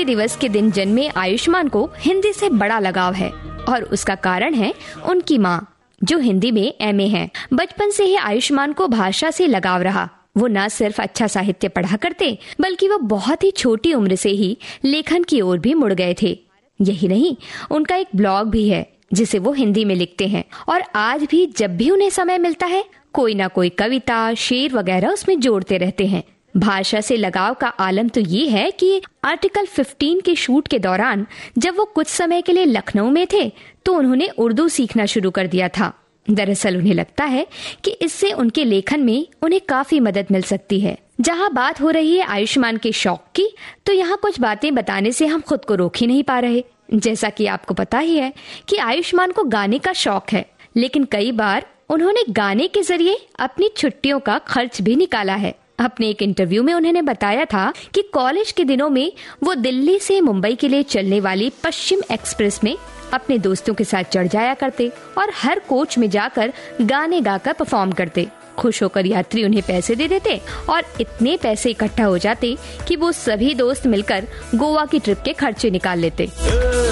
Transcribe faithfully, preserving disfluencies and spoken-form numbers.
दिवस के दिन जन्मे आयुष्मान को हिंदी से बड़ा लगाव है और उसका कारण है उनकी माँ, जो हिंदी में एम ए है। बचपन से ही आयुष्मान को भाषा से लगाव रहा। वो न सिर्फ अच्छा साहित्य पढ़ा करते, बल्कि वो बहुत ही छोटी उम्र से ही लेखन की ओर भी मुड़ गए थे। यही नहीं, उनका एक ब्लॉग भी है जिसे वो हिंदी में लिखते हैं और आज भी जब भी उन्हें समय मिलता है कोई ना कोई कविता, शेर वगैरह उसमें जोड़ते रहते हैं। भाषा से लगाव का आलम तो ये है कि आर्टिकल पंद्रह के शूट के दौरान जब वो कुछ समय के लिए लखनऊ में थे तो उन्होंने उर्दू सीखना शुरू कर दिया था। दरअसल उन्हें लगता है कि इससे उनके लेखन में उन्हें काफी मदद मिल सकती है। जहाँ बात हो रही है आयुष्मान के शौक की, तो यहाँ कुछ बातें बताने से हम खुद को रोक ही नहीं पा रहे। जैसा कि आपको पता ही है कि आयुष्मान को गाने का शौक है, लेकिन कई बार उन्होंने गाने के जरिए अपनी छुट्टियों का खर्च भी निकाला है। अपने एक इंटरव्यू में उन्होंने बताया था कि कॉलेज के दिनों में वो दिल्ली से मुंबई के लिए चलने वाली पश्चिम एक्सप्रेस में अपने दोस्तों के साथ चढ़ जाया करते और हर कोच में जाकर गाने गाकर परफॉर्म करते। खुश होकर यात्री उन्हें पैसे दे देते और इतने पैसे इकट्ठा हो जाते कि वो सभी दोस्त मिलकर गोवा की ट्रिप के खर्चे निकाल लेते।